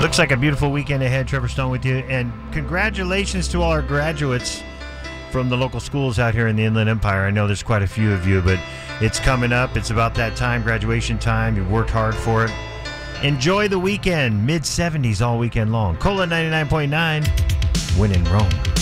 Looks like a beautiful weekend ahead. Trevor Stone with you. And congratulations to all our graduates from the local schools out here in the Inland Empire. I know there's quite a few of you, but it's coming up. It's about that time, graduation time. You've worked hard for it. Enjoy the weekend. Mid-70s all weekend long. Cola 99.9. When in Rome.